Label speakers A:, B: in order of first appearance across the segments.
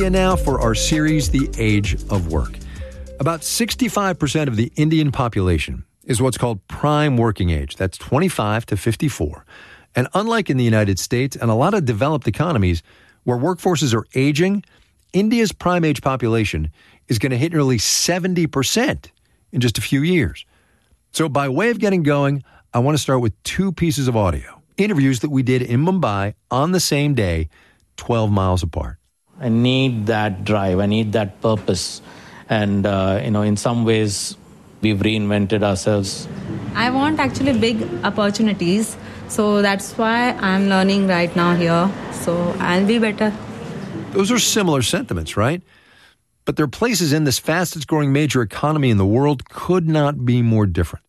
A: India now for our series, The Age of Work. About 65% of the Indian population is what's called prime working age. That's 25 to 54. And unlike in the United States and a lot of developed economies where workforces are aging, India's prime age population is going to hit nearly 70% in just a few years. So by way of getting going, I want to start with two pieces of audio. Interviews that we did in Mumbai on the same day, 12 miles apart.
B: I need that drive. I need that purpose. And, in some ways, we've reinvented ourselves.
C: I want actually big opportunities. So that's why I'm learning right now here. So I'll be better.
A: Those are similar sentiments, right? But there are places in this fastest growing major economy in the world could not be more different.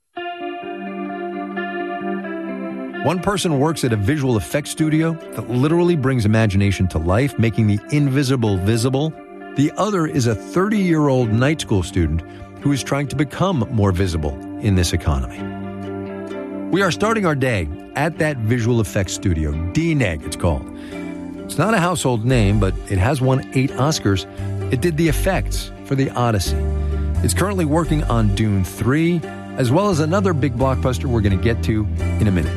A: One person works at a visual effects studio that literally brings imagination to life, making the invisible visible. The other is a 30-year-old night school student who is trying to become more visible in this economy. We are starting our day at that visual effects studio, DNEG it's called. It's not a household name, but it has won 8 Oscars. It did the effects for The Odyssey. It's currently working on Dune 3, as well as another big blockbuster we're going to get to in a minute.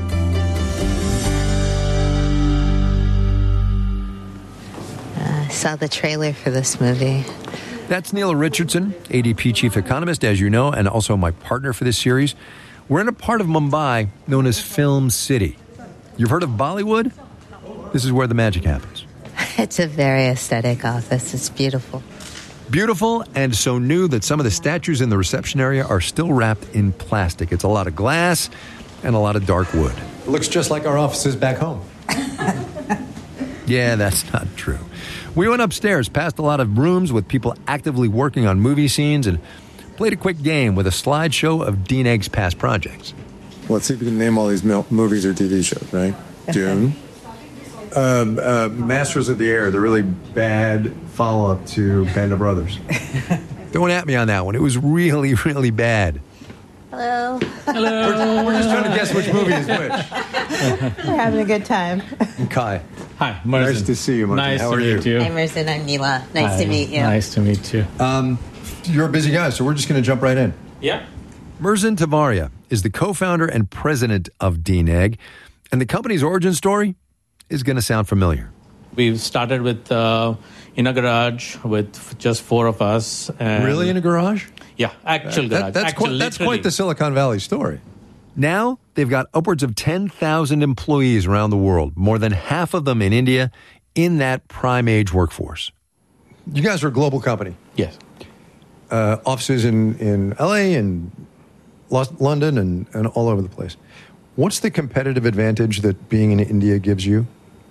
D: Saw the trailer for this movie.
A: That's Neela Richardson, ADP Chief Economist, as you know, and also my partner for this series. We're in a part of Mumbai known as Film City. You've heard of Bollywood? This is where the magic happens.
D: It's a very aesthetic office. It's beautiful.
A: Beautiful and so new that some of the statues in the reception area are still wrapped in plastic. It's a lot of glass and a lot of dark wood. It looks just like our offices back home. Yeah, that's not true. We went upstairs, past a lot of rooms with people actively working on movie scenes, and played a quick game with a slideshow of DNEG's past projects.
E: Let's see if we can name all these movies or TV shows, right? Dune. Masters of the Air, the really bad follow-up to Band of Brothers.
A: Don't at me on that one. It was really, really bad.
D: Hello.
A: We're just trying to guess which movie is which.
D: We're having a good time.
A: Kai.
B: Hi, Merzen.
E: Nice to see you, Martin.
B: Nice
E: How
B: to
E: are
B: meet you.
D: Hi, Merzen. I'm Neela. Nice to meet you.
B: Nice to meet you.
A: You're a busy guy, so we're just going to jump right in.
B: Yeah.
A: Merzen Tavaria is the co-founder and president of DNEG, and the company's origin story is going to sound familiar.
B: We've started with in a garage with just 4 of us. And
A: Really, in a garage?
B: Yeah, actual garage.
A: That's quite the Silicon Valley story. Now, they've got upwards of 10,000 employees around the world, more than half of them in India, in that prime age workforce. You guys are a global company.
B: Yes.
A: Offices in LA and London and all over the place. What's the competitive advantage that being in India gives you?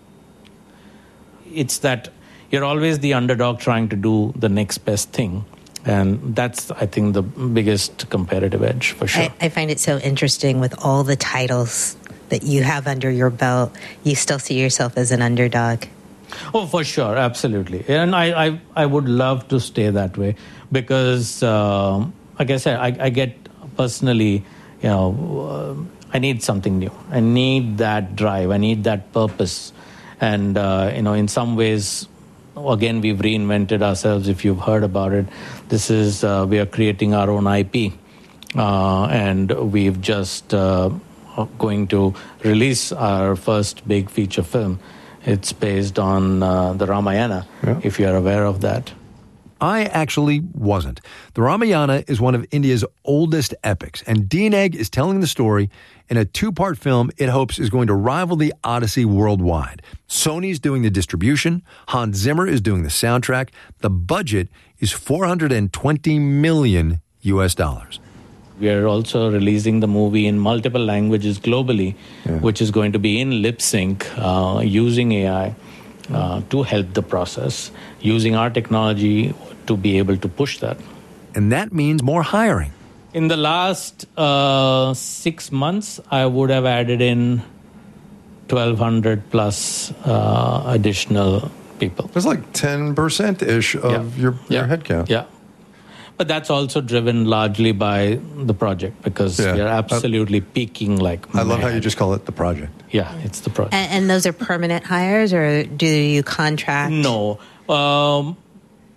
B: It's that you're always the underdog trying to do the next best thing. And that's, I think, the biggest competitive edge for sure.
D: I find it so interesting with all the titles that you have under your belt. You still see yourself as an underdog.
B: Oh, for sure. Absolutely. And I would love to stay that way because, like I said, I get personally, I need something new. I need that drive. I need that purpose. And, in some ways, again, we've reinvented ourselves. If you've heard about it, this is, we are creating our own IP. And we've just going to release our first big feature film. It's based on the Ramayana, if you're aware of that.
A: I actually wasn't. The Ramayana is one of India's oldest epics, and DNEG is telling the story in a 2-part film it hopes is going to rival the Odyssey worldwide. Sony's doing the distribution, Hans Zimmer is doing the soundtrack. The budget is $420 million.
B: We are also releasing the movie in multiple languages globally, which is going to be in lip sync using AI to help the process, using our technology to be able to push that.
A: And that means more hiring.
B: In the last 6 months, I would have added in 1,200 plus additional people.
E: There's like 10%-ish of your headcount.
B: Yeah. But that's also driven largely by the project because we are absolutely peaking like
E: I love how you just call it the project.
B: Yeah, it's the project.
D: And those are permanent hires, or do you contract?
B: No.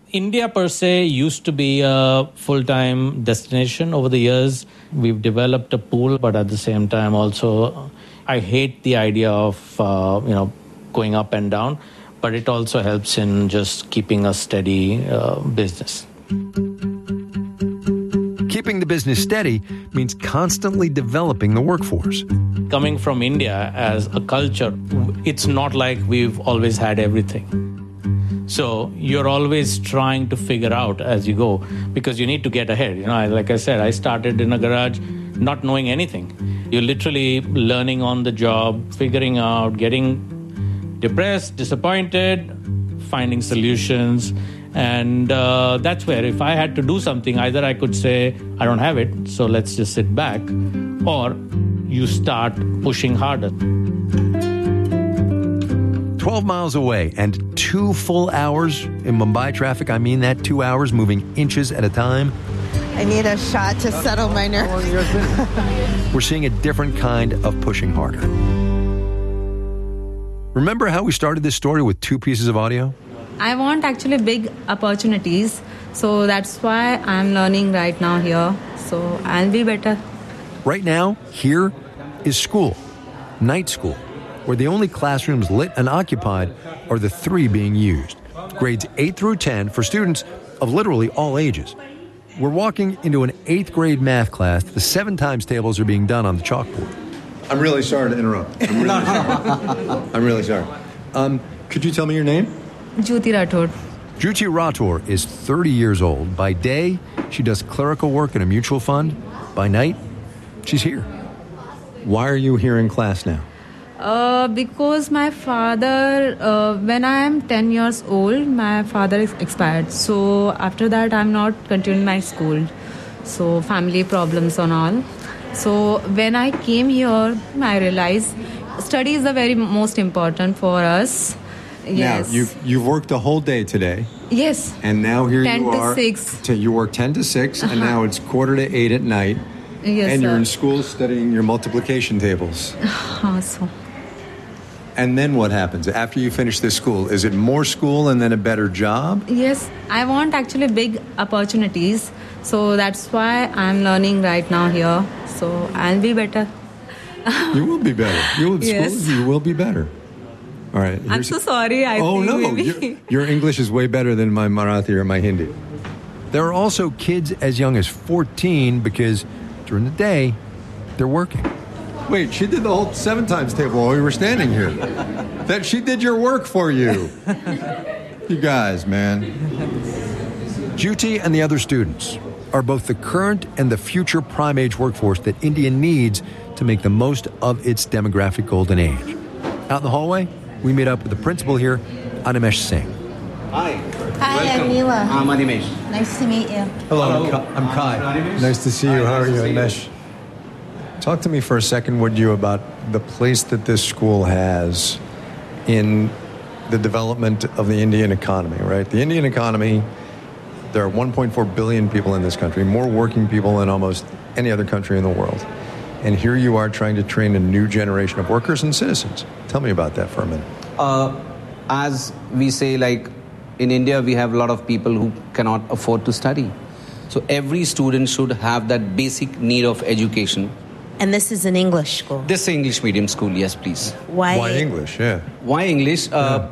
B: India per se used to be a full-time destination. Over the years, we've developed a pool, but at the same time also, I hate the idea of, going up and down, but it also helps in just keeping a steady business.
A: Keeping the business steady means constantly developing the workforce.
B: Coming from India as a culture, it's not like we've always had everything. So you're always trying to figure out as you go, because you need to get ahead. Like I said, I started in a garage not knowing anything. You're literally learning on the job, figuring out, getting depressed, disappointed, finding solutions. And that's where if I had to do something, either I could say, I don't have it, so let's just sit back, or you start pushing harder.
A: 12 miles away and 2 full hours in Mumbai traffic. I mean that, 2 hours moving inches at a time.
D: I need a shot to settle my nerves.
A: We're seeing a different kind of pushing harder. Remember how we started this story with 2 pieces of audio?
C: I want actually big opportunities. So that's why I'm learning right now here. So I'll be better.
A: Right now, here is school, night school, where the only classrooms lit and occupied are the 3 being used. Grades 8 through 10 for students of literally all ages. We're walking into an 8th grade math class. The 7 times tables are being done on the chalkboard.
E: I'm really sorry to interrupt. I'm really sorry. Could you tell me your name?
C: Jyoti Rathod.
A: Jyoti Rathod is 30 years old. By day, she does clerical work in a mutual fund. By night, she's here. Why are you here in class now?
C: Because my father, when I am 10 years old, my father is expired. So after that, I'm not continuing my school. So family problems and all. So when I came here, I realized study is the very most important for us. Yes.
E: Now, you've worked the whole day today.
C: Yes.
E: And now here
C: 10
E: you are.
C: to 6.
E: You work 10 to 6, and now it's 7:45 at night.
C: Yes,
E: and you're
C: sir.
E: in school studying your multiplication tables.
C: So.
E: And then what happens? After you finish this school, is it more school and then a better job?
C: Yes, I want actually big opportunities. So that's why I'm learning right now here. So I'll be better.
E: You will be better.
C: Yes.
E: You will be better. All right.
C: I'm so sorry.
E: Oh, no.
C: Maybe.
E: Your English is way better than my Marathi or my Hindi.
A: There are also kids as young as 14 because during the day, they're working.
E: Wait, she did the whole 7 times table while we were standing here. That she did your work for you. You guys, man.
A: Jyoti and the other students are both the current and the future prime age workforce that India needs to make the most of its demographic golden age. Out in the hallway, we meet up with the principal here, Animesh Singh.
F: Hi.
D: Hi, I'm Neela.
F: I'm Animesh.
D: Nice to meet you.
E: Hello, I'm Kai. Nice to see you. How are you, Animesh? Talk to me for a second, would you, about the place that this school has in the development of the Indian economy, right? The Indian economy, there are 1.4 billion people in this country, more working people than almost any other country in the world. And here you are trying to train a new generation of workers and citizens. Tell me about that for a minute.
F: As we say, like in India, we have a lot of people who cannot afford to study. So every student should have that basic need of education.
D: And this is an English school.
F: This is English medium school, yes, please.
E: Why English? Yeah.
F: Why English?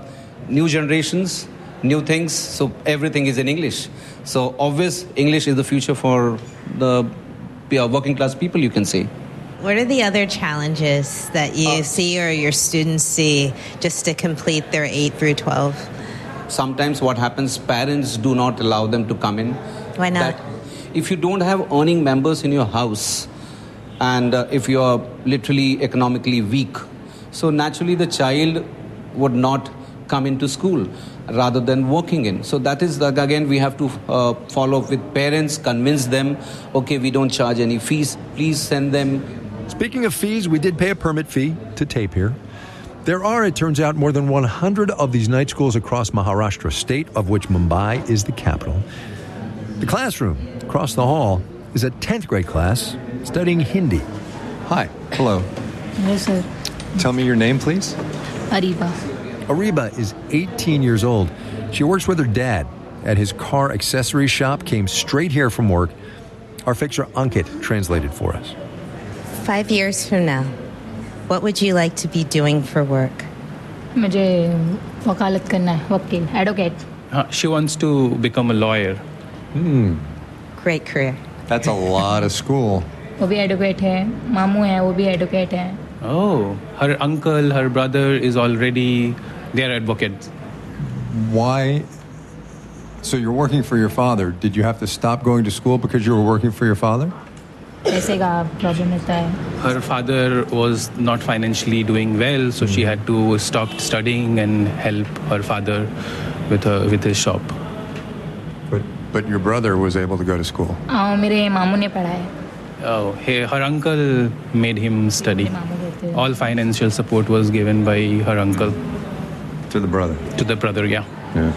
F: New generations, new things, so everything is in English. So obvious, English is the future for the working class people, you can say.
D: What are the other challenges that you see or your students see just to complete their 8 through 12?
F: Sometimes what happens, parents do not allow them to come in.
D: Why not?
F: If you don't have earning members in your house, and if you are literally economically weak, so naturally the child would not come into school rather than working in. So that is, again, we have to follow up with parents, convince them, okay, we don't charge any fees, please send them.
A: Speaking of fees, we did pay a permit fee to tape here. There are, it turns out, more than 100 of these night schools across Maharashtra state, of which Mumbai is the capital. The classroom across the hall is a 10th grade class studying Hindi.
E: Hi. Hello.
G: Hello, sir.
E: Tell me your name, please.
G: Ariba.
A: Ariba is 18 years old. She works with her dad, at his car accessories shop came straight here from work. Our fixer Ankit translated for us.
D: 5 years from now, what would you like to be doing for work?
G: मुझे वकालत करना है, वकील, advocate.
H: She wants to become a lawyer.
D: Great career.
E: That's a lot of school.
G: वो भी advocate है, मामू है, वो भी advocate है.
H: Oh, her uncle, her brother is already, they're advocates.
E: Why? So you're working for your father. Did you have to stop going to school because you were working for your father?
G: पैसे का problem रहता है.
H: Her father was not financially doing well, so she had to stop studying and help her father with his shop.
E: But your brother was able to go to school.
G: मेरे मामू ने पढ़ाया.
H: Oh, her uncle made him study. All financial support was given by her uncle.
E: To the brother.
H: To the brother, yeah.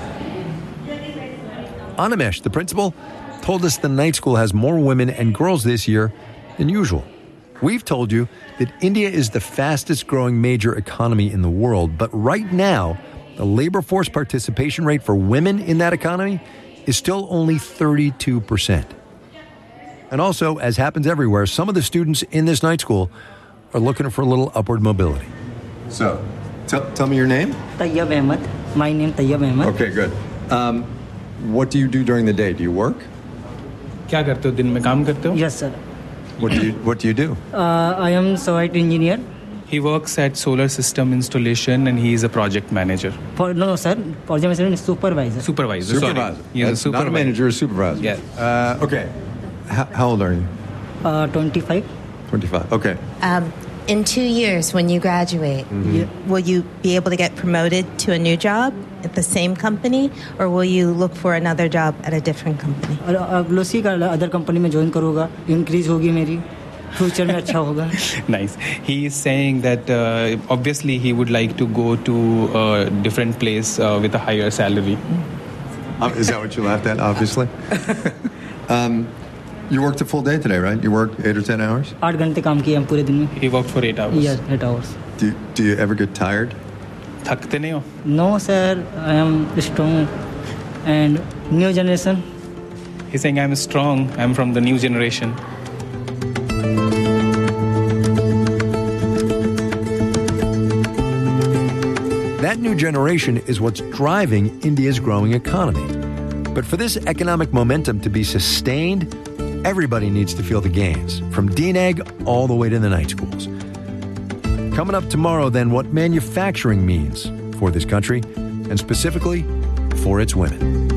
A: Animesh, the principal, told us the night school has more women and girls this year than usual. We've told you that India is the fastest growing major economy in the world, but right now, the labor force participation rate for women in that economy is still only 32%. And also, as happens everywhere, some of the students in this night school are looking for a little upward mobility.
E: So, tell me your name.
I: Tayyab Ahmed. My name Tayyab Ahmed.
E: Okay, good. What do you do during the day? Do you work?
H: क्या करते हो दिन में काम करते हो?
I: Yes, sir.
E: What do you do?
I: I am site engineer.
H: He works at solar system installation and he is a project manager.
I: No, sir. Project manager is supervisor.
H: Supervisor. Sorry. He is a supervisor.
E: Not a manager, a supervisor.
H: Yeah.
E: Okay. How old are you?
I: 25.
E: 25. Okay.
D: In 2 years, when you graduate, will you be able to get promoted to a new job at the same company, or will you look for another job at a different company?
I: Lossy का other company में join करूँगा, increase होगी मेरी, future में अच्छा होगा.
H: Nice. He is saying that obviously he would like to go to a different place with a higher salary.
E: Is that what you laughed at, obviously? You worked a full day today, right? You worked 8 or 10 hours?
I: 8 घंटे काम किए हम पूरे दिन में.
H: He worked for 8 hours.
I: Yes, 8 hours.
E: Do you ever get tired?
H: थकते नहीं हो?
I: No, sir. I am strong and new generation.
H: He's saying I'm strong. I'm from the new generation.
A: That new generation is what's driving India's growing economy. But for this economic momentum to be sustained, everybody needs to feel the gains, from DNEG all the way to the night schools. Coming up tomorrow, then, what manufacturing means for this country, and specifically for its women.